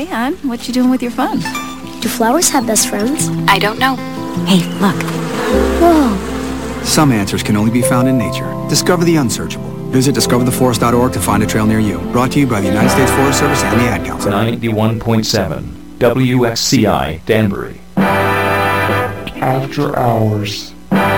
hon, what you doing with your phone? Do flowers have best friends? I don't know. Hey, look. Whoa. Some answers can only be found in nature. Discover the unsearchable. Visit discovertheforest.org to find a trail near you. Brought to you by the United States Forest Service and the Ad Council. 91.7 WXCI Danbury. After Hours.